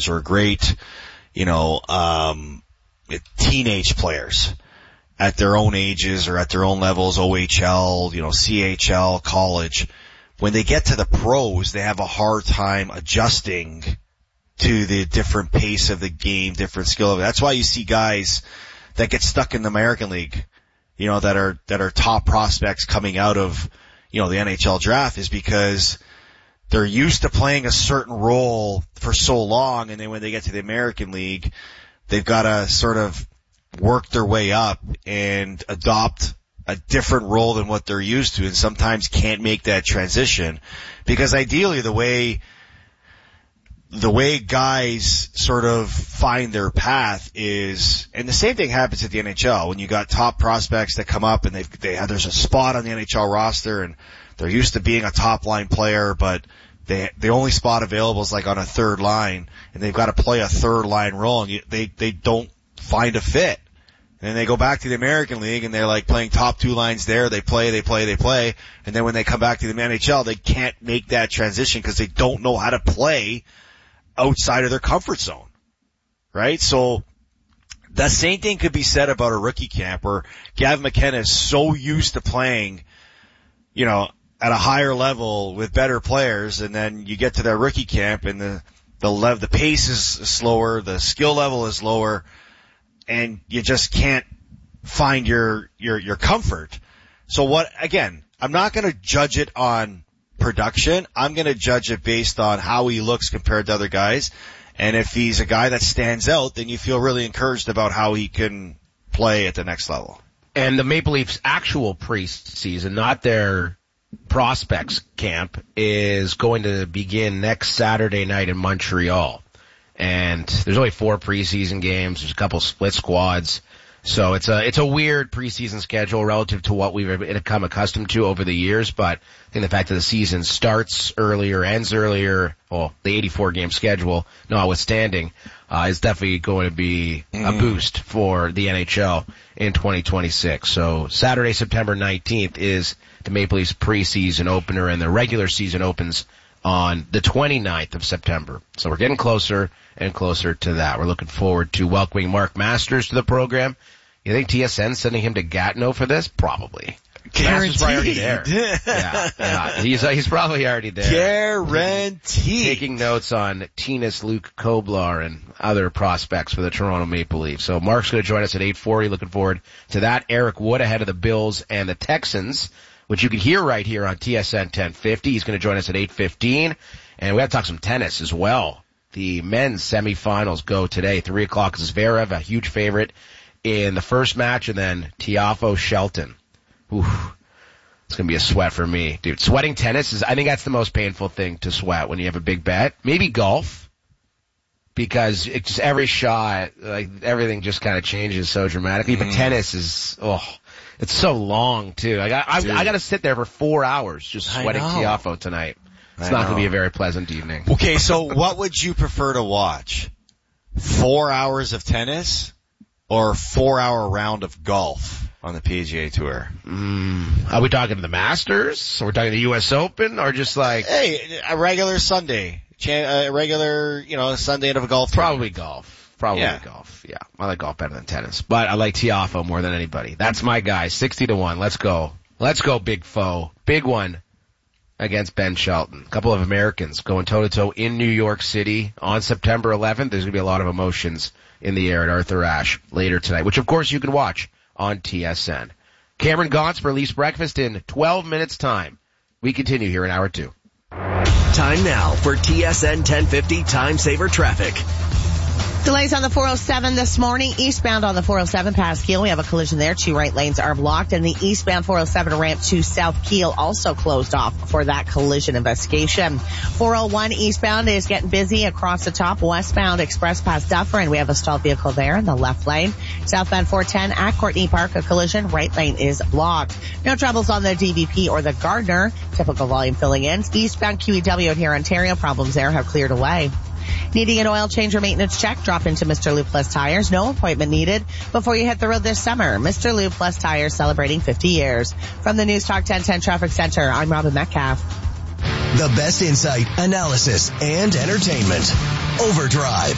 players or great, teenage players at their own ages or at their own levels, OHL, CHL, college. When they get to the pros, they have a hard time adjusting to the different pace of the game, different skill. That's why you see guys that get stuck in the American League, that are top prospects coming out of, the NHL draft, is because they're used to playing a certain role for so long, and then when they get to the American League, they've got to sort of work their way up and adopt a different role than what they're used to, and sometimes can't make that transition because ideally the way guys sort of find their path is, and the same thing happens at the NHL when you got top prospects that come up and there's a spot on the NHL roster and they're used to being a top line player, but the only spot available is like on a third line, and they've got to play a third line role, and they don't find a fit. And then they go back to the American League and they're like playing top two lines there. They play. And then when they come back to the NHL, they can't make that transition because they don't know how to play outside of their comfort zone. Right? So the same thing could be said about a rookie camp where Gavin McKenna is so used to playing, at a higher level with better players, and then you get to that rookie camp and the pace is slower, the skill level is lower, and you just can't find your comfort. So again, I'm not going to judge it on production. I'm going to judge it based on how he looks compared to other guys. And if he's a guy that stands out, then you feel really encouraged about how he can play at the next level. And the Maple Leafs' actual preseason, not their prospects camp, is going to begin next Saturday night in Montreal. And there's only 4 preseason games. There's a couple split squads. So it's a weird preseason schedule relative to what we've become accustomed to over the years. But I think the fact that the season starts earlier, ends earlier, the 84 game schedule notwithstanding, is definitely going to be a boost for the NHL in 2026. So Saturday, September 19th is the Maple Leafs preseason opener, and the regular season opens on the 29th of September. So we're getting closer and closer to that. We're looking forward to welcoming Mark Masters to the program. You think TSN sending him to Gatineau for this? Probably. Guaranteed. Already there. Yeah. He's probably already there. Guaranteed. Taking notes on Tinas Luke Koblar and other prospects for the Toronto Maple Leafs. So Mark's going to join us at 8:40. Looking forward to that. Eric Wood ahead of the Bills and the Texans, which you can hear right here on TSN 1050. He's going to join us at 8:15. And we have to talk some tennis as well. The men's semifinals go today. 3 o'clock is Zverev, a huge favorite in the first match, and then Tiafoe Shelton. Oof. It's going to be a sweat for me. Dude, sweating tennis I think that's the most painful thing to sweat when you have a big bet. Maybe golf, because it's just every shot, like everything just kind of changes so dramatically. But tennis is, it's so long too. I got to sit there for 4 hours just sweating Tiafoe tonight. It's not going to be a very pleasant evening. Okay, so what would you prefer to watch? 4 hours of tennis or a 4-hour round of golf on the PGA Tour? Are we talking the Masters? Are we talking the U.S. Open? Or just like... Hey, a regular Sunday. A regular, Sunday of a golf tournament. Probably golf. Golf. Yeah. I like golf better than tennis. But I like Tiafoe more than anybody. That's my guy. 60-1. Let's go. Let's go, big foe. Big one against Ben Shelton. A couple of Americans going toe-to-toe in New York City on September 11th. There's going to be a lot of emotions in the air at Arthur Ashe later tonight, which of course you can watch on TSN. Cameron Gauntz for Leafs Breakfast in 12 minutes time. We continue here in hour 2. Time now for TSN 1050 Time Saver Traffic. Delays on the 407 this morning. Eastbound on the 407 past Kiel. We have a collision there. 2 right lanes are blocked. And the eastbound 407 ramp to South Kiel also closed off for that collision investigation. 401 eastbound is getting busy across the top. Westbound express past Dufferin. We have a stalled vehicle there in the left lane. Southbound 410 at Courtney Park. A collision. Right lane is blocked. No troubles on the DVP or the Gardner. Typical volume filling in. Eastbound QEW here, Ontario. Problems there have cleared away. Needing an oil change or maintenance check? Drop into Mr. Lube Plus Tires. No appointment needed before you hit the road this summer. Mr. Lube Plus Tires celebrating 50 years. From the News Talk 1010 Traffic Center, I'm Robin Metcalf. The best insight, analysis, and entertainment. Overdrive.